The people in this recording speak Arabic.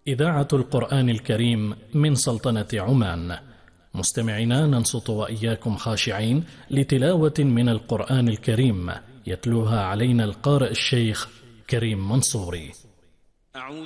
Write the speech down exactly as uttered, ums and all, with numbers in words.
إذاعة القرآن الكريم من سلطنة عمان. مستمعينا، ننصت وإياكم خاشعين لتلاوة من القرآن الكريم يتلوها علينا القارئ الشيخ كريم منصوري.